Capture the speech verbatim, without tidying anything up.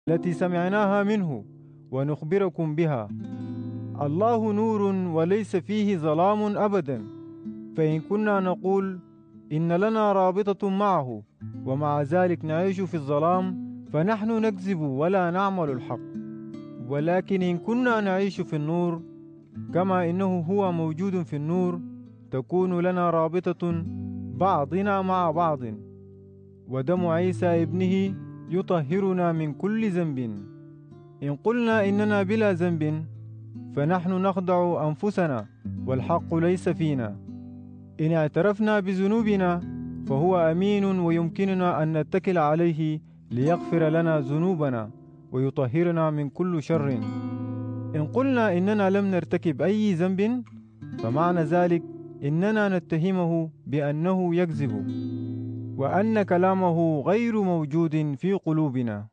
التي سمعناها منه ونخبركم بها. الله نور وليس فيه ظلام أبدا، فإن كنا نقول إن لنا رابطة معه ومع ذلك نعيش في الظلام فنحن نكذب ولا نعمل الحق. ولكن إن كنا نعيش في النور كما إنه هو موجود في النور تكون لنا رابطة بعضنا مع بعض، ودم عيسى ابنه يطهرنا من كل ذنب. إن قلنا إننا بلا ذنب فنحن نخدع أنفسنا والحق ليس فينا. إن اعترفنا بذنوبنا فهو أمين ويمكننا أن نتكل عليه ليغفر لنا ذنوبنا ويطهرنا من كل شر. إن قلنا إننا لم نرتكب أي ذنب فمعنى ذلك إننا نتهمه بأنه يكذب وأن كلامه غير موجود في قلوبنا.